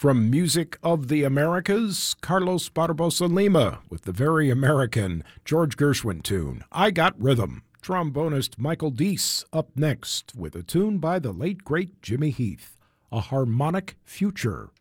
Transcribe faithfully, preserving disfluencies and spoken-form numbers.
From Music of the Americas, Carlos Barbosa Lima with the very American George Gershwin tune, I Got Rhythm. Trombonist Michael Deese up next with a tune by the late, great Jimmy Heath, A Harmonic Future.